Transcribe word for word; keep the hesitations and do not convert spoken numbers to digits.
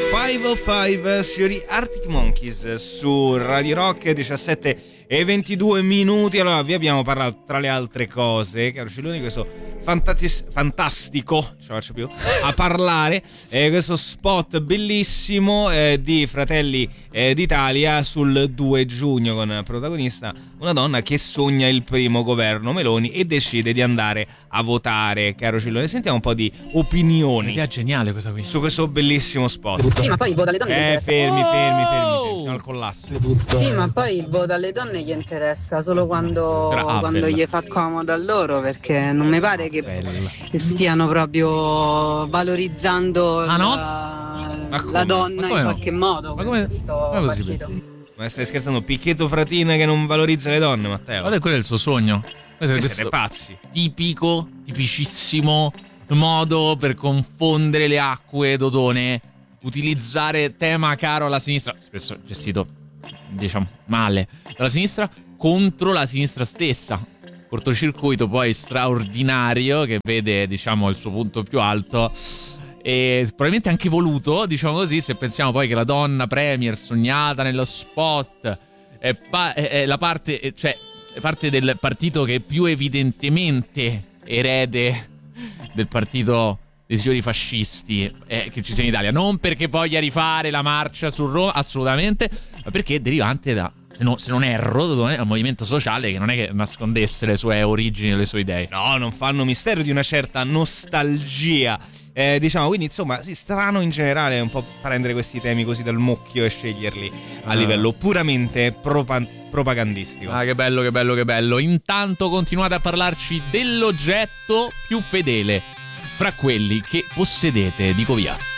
cinquecentocinque, signori, Arctic Monkeys su Radio Rock, diciassette e ventidue minuti. Allora, vi abbiamo parlato, tra le altre cose, caro Celloni, questo fantatis- fantastico, ce la faccio più, a parlare, eh, questo spot bellissimo eh, di Fratelli eh, d'Italia sul due giugno, con protagonista una donna che sogna il primo governo Meloni e decide di andare a votare, caro Celloni. Sentiamo un po' di opinioni. Un'idea geniale questa qui. Su questo bellissimo spot. Sì, ma poi il voto alle donne gli Eh, interessa. fermi, fermi, fermi, Oh! fermi, siamo al collasso. Sì, ma poi il voto alle donne gli interessa solo quando, Era Havel. quando gli fa comodo a loro, perché non mi pare che stiano proprio valorizzando Ah, no? la, Ma come? la donna Ma come in no? qualche modo. Ma come- questo come è possibile? partito. Ma stai scherzando? Picchetto Fratina che non valorizza le donne, Matteo? Guarda, quello è il suo sogno. Questo è Voi questo siete pazzi. tipico, tipicissimo modo per confondere le acque d'Odone. Utilizzare tema caro alla sinistra, spesso gestito, diciamo, male dalla sinistra, contro la sinistra stessa. Cortocircuito poi straordinario che vede, diciamo, il suo punto più alto, e probabilmente anche voluto, diciamo così, se pensiamo poi che la donna premier sognata nello spot è, pa- è, è la parte, è- cioè è parte del partito che è più evidentemente erede del partito dei signori fascisti eh, che ci sia in Italia, non perché voglia rifare la marcia su Roma, assolutamente, ma perché è derivante da, se, no, se non erro, dal movimento sociale, che non è che nascondesse le sue origini e le sue idee. No, non fanno mistero di una certa nostalgia. Eh, diciamo, quindi insomma, sì, strano in generale un po' prendere questi temi così dal mucchio e sceglierli a Ah. livello puramente propa- propagandistico. Ah, che bello, che bello, che bello. Intanto continuate a parlarci dell'oggetto più fedele fra quelli che possedete. Dico via.